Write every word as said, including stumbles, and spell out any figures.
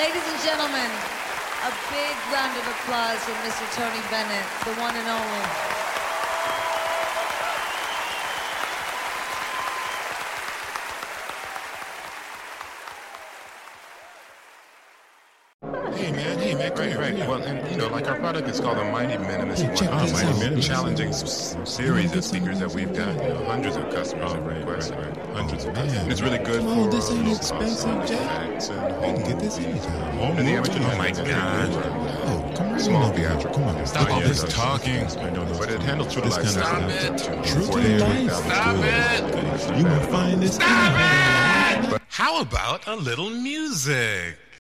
Ladies and gentlemen, a big round of applause for Mister Tony Bennett, the one and only. Hey man, hey man, right, right. Well, and you know, like our product is called the Mighty Minimus. Hey, check one. this Mighty out. Minimus, challenging s- series of speakers that we've got. You know, hundreds of customers Oh, have right, requested. right, right. Hundreds Oh, of man. customers. And it's really good Come for on, this ain't low expensive, cost Jack. effects and You home can get this movies. anytime. Home and the amateur Oh, my God. Oh, come on. Small over here. theatrical. Come on. Stop all Yeah, this that's- talking. that's- I know those But it things. handles true to This life. kind of Stop stuff. it. True to forty-eight life. thousand Stop good. it. You won't find this. Stop it. How about a little music?